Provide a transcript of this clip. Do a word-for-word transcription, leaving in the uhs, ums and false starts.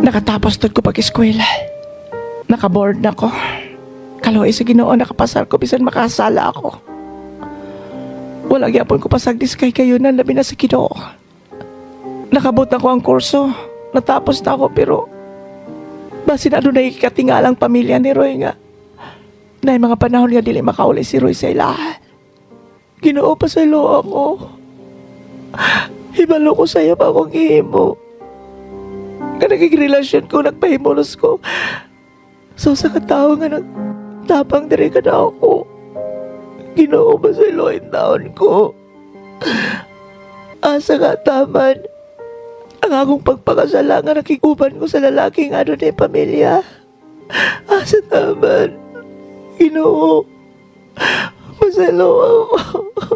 Nakatapos tod ko pag-eskwela. Nakaboard na ko. Kaloy sa Ginoo nakapasar ko bisan makasala ako. Wala gyapon ko pasagdis kay kayo na labi na sa Ginoo. Nakabot na ko ang kurso. Natapos na ako pero basi na doon na ikatingalang pamilya ni Roy nga. Na mga panahon nga dili makauli si Roy sa ilahan. Ginoo pa sa ilo ako. Hibalo ko sa'yo pa akong ihimo. Nga naging relasyon ko, nagpahimulos ko. So sa katao nga nagtapang diri ka na ako. Ginoo pa sa ilo ang taon ko. Asa ka taman. Ang akong pagpakasala nga nakikuban ko sa lalaking ano ni pamilya. Asa taman. Ginoo. Pasalo ako.